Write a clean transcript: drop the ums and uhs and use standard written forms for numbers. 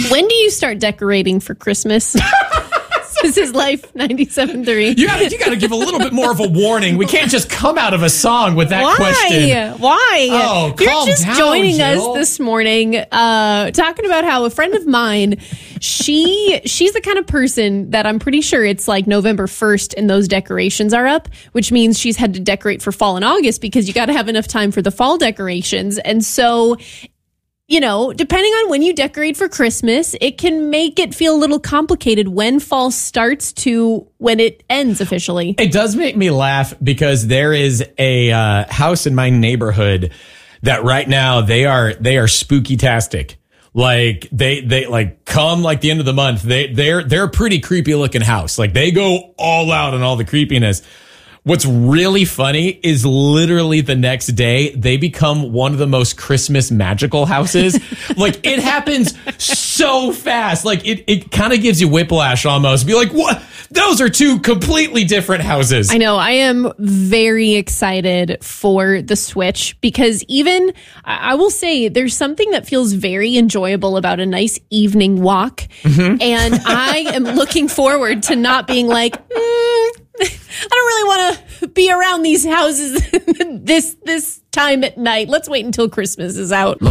When do you start decorating for Christmas? This is Life 97.3. You got to give a little bit more of a warning. We can't just come out of a song with that question. Why? Oh, You're calm just down, joining Jill. us this morning, talking about how a friend of mine, she's the kind of person that I'm pretty sure it's like November 1st and those decorations are up, which means she's had to decorate for fall in August because you got to have enough time for the fall decorations. And so, you know, depending on when you decorate for Christmas, it can make it feel a little complicated when fall starts to when it ends officially. It does make me laugh because there is a house in my neighborhood that right now they are spooky-tastic. Like they like come like the end of the month. They're a pretty creepy looking house. Like they go all out on all the creepiness. What's really funny is literally the next day, they become one of the most Christmas magical houses. Like, it happens so fast. Like, it kind of gives you whiplash almost. Be like, what? Those are two completely different houses. I know. I am very excited for the Switch because even, I will say, there's something that feels very enjoyable about a nice evening walk. Mm-hmm. And I am looking forward to not being like, I don't really want to be around these houses this time at night. Let's wait until Christmas is out.